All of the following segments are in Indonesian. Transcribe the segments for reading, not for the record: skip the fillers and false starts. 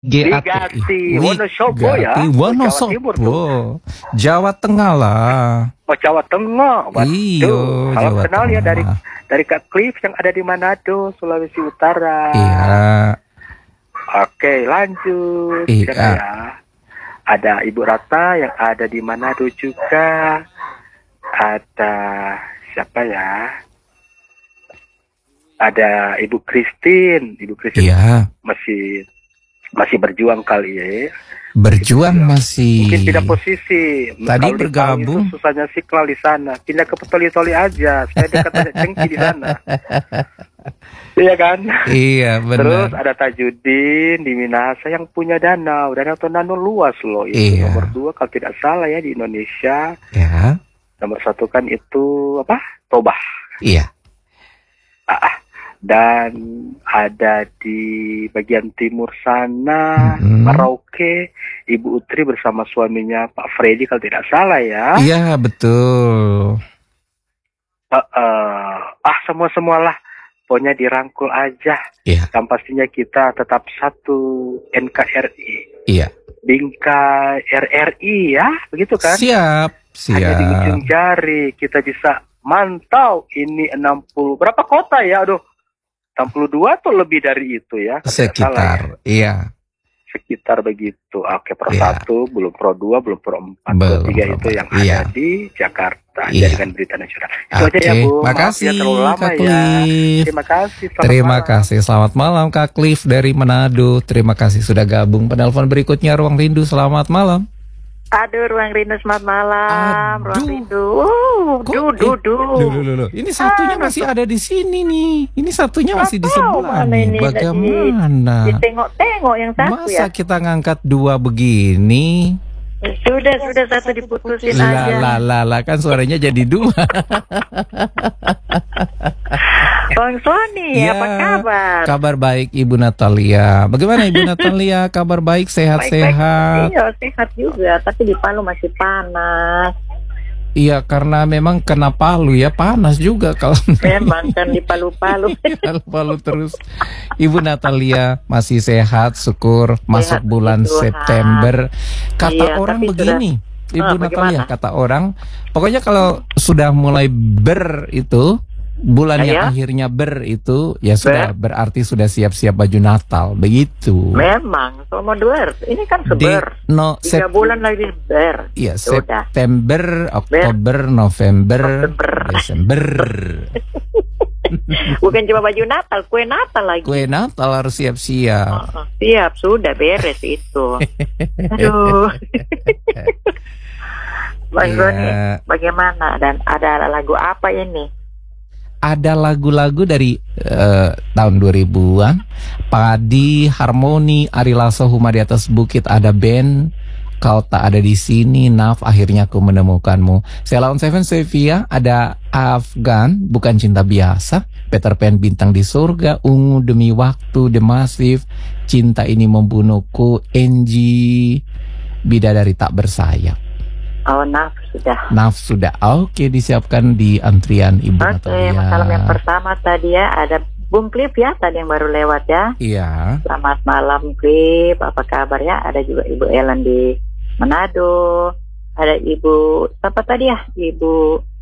Wigati, Wonosobo ya. Wonosobo. Jawa Timur tuh. Jawa Tengah lah. Oh, Jawa Tengah. Iya, Salam Jawa kenal ya Tengah. dari Kak Cliff yang ada di Manado, Sulawesi Utara. Iya. Oke, lanjut. Iya. Siapa ya? Ada Ibu Rata yang ada di Manado juga. Ada siapa ya? Ada Ibu Christine. Ibu Christine Iya. masih berjuang kali ya. Berjuang masih. Mungkin tidak posisi. Tadi Kalau di bergabung. Palu itu susahnya siklal di sana. Pindah ke Petoli-Toli aja. Saya dekat ada Cengki di sana. Iya kan? Iya, benar. Terus ada Tajudin di Minahasa yang punya danau. Danau Tondano luas loh. Itu Iya. nomor 2 kalau tidak salah ya di Indonesia. Ya. Nomor 1 kan itu apa? Tobah. Iya. Dan ada di bagian timur sana, Merauke, Ibu Utri bersama suaminya Pak Freddy kalau tidak salah ya. Iya, betul. Semua-semualah. Pokoknya dirangkul aja. Iya. Dan pastinya kita tetap satu NKRI. Iya. Bingkai RRI ya, begitu kan? Siap. Hanya di ujung jari kita bisa mantau ini 60 berapa kota ya? Aduh, 62 atau lebih dari itu ya? Sekitar, iya. Sekitar begitu. Oke, Pro Iya. 1, belum Pro 2, belum Pro 4, Belum Pro 3 Pro itu 4, yang iya. ada di Jakarta. Iya. Jaringan Berita Nasional. Itu Oke, aja ya, Bu. Maaf makasih ya, terlalu lama Kak ya. Cliff. Terima kasih. Selamat Terima malam. kasih. Selamat malam Kak Cliff dari Manado. Terima kasih sudah gabung. Penelpon berikutnya Ruang Rindu. Selamat malam. Aduh, Ruang Rindu, selamat malam. Aduh. Ruang Rindu. Kok, Duh. Ini satunya masih ada di sini nih. Ini satunya masih di sebelah mana nih. ini, Bagaimana? Ditengok-tengok yang satu Masa ya. kita ngangkat 2 begini? Sudah satu diputusin aja. Lah, kan suaranya jadi 2. Bang Sony, Iya. apa kabar? Kabar baik Ibu Natalia. Bagaimana Ibu Natalia? Kabar baik, sehat-sehat? Iya, sehat juga. Tapi di Palu masih panas. Iya, karena memang kena Palu ya, panas juga kalau Memang kan di Palu-Palu. Palu terus. Ibu Natalia masih sehat, syukur. Masuk Sehat, bulan Tuhan. September. Kata Iya, orang tapi begini, Ibu Natalia, bagaimana? kata orang, pokoknya kalau sudah mulai itu, bulan yang Ya. akhirnya itu, ya sudah berarti sudah siap-siap baju Natal, begitu. Memang, mau ber. Ini kan seber. 3 bulan lagi ber. Iya, Sudah. September, Oktober, November, Desember. Bukan cuma baju Natal, kue Natal lagi. Kue Natal harus siap-siap. Siap, sudah beres itu. Aduh. Bang Sony, bagaimana? Dan ada lagu apa ini? Ada lagu-lagu dari tahun 2000-an. Padi, Harmoni, Ari Lasso, Huma di Atas Bukit, ada band Kau Tak Ada di Sini, Naf, Akhirnya Aku Menemukanmu. Sheila on Seven, Sevilla, ada Afgan, Bukan Cinta Biasa, Peter Pan, Bintang di Surga, Ungu, Demi Waktu, The Massive, Cinta Ini Membunuhku, Angie, Bidadari Tak Bersayap. Oh, Naf sudah. Naf sudah. Oke, disiapkan di antrian Ibu Oke, Natalia. masalah yang pertama tadi ya, ada Bung Cliff ya, tadi yang baru lewat ya. Iya. Selamat malam Cliff, apa kabar ya? Ada juga Ibu Ellen di Manado. Ada Ibu, apa tadi ya? Ibu,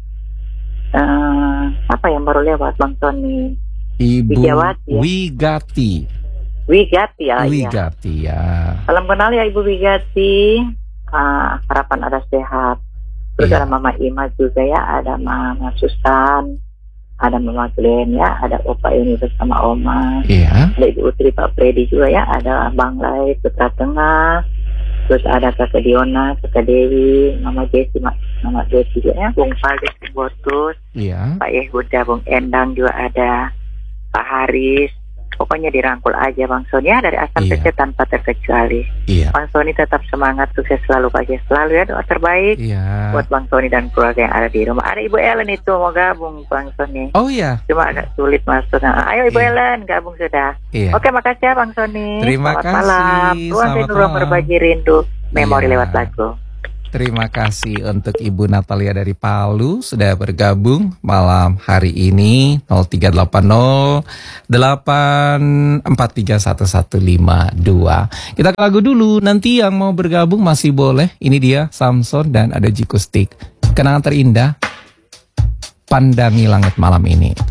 apa yang baru lewat Bang Tony? Ibu Widiawati ya? Wigati ya. Wigati ya. Salam kenal ya Ibu Wigati. Harapan ada sehat. Terus Iya. ada Mama Ima juga ya, ada Mama Susan, ada Mama Glenn ya, ada Opa ini bersama Oma. Iya. Ada Ibu Utri, Pak Freddy juga ya, ada Bang Lai, Putra Tengah. Terus ada Kakak Diona, Kakak Dewi, Mama Jessi juga ya, Bung Fadis, Bung Botus, Iya. Pak Yehuda, Bung Endang juga ada, Pak Haris. Pokoknya dirangkul aja Bang Sony ya, dari asal Iya. kecil tanpa terkecuali. Iya. Bang Sony tetap semangat, sukses selalu, bahagia selalu ya, doa terbaik Iya. buat Bang Sony dan keluarga yang ada di rumah. Ada Ibu Ellen itu mau gabung Bang Sony, Oh iya. cuma agak sulit masuk. Ayo Ibu Iya. Ellen gabung sudah. Iya. Oke, makasih ya Bang Sony. Terima Selamat kasih. malam. Ruang Selamat Rindu, ruang malam. berbagi rindu, memori Iya. lewat lagu. Terima kasih untuk Ibu Natalia dari Palu sudah bergabung malam hari ini. 0380 8431152. Kita ke lagu dulu. Nanti yang mau bergabung masih boleh. Ini dia Samson dan ada Jikustik. Kenangan terindah Pandangi Langit Malam Ini.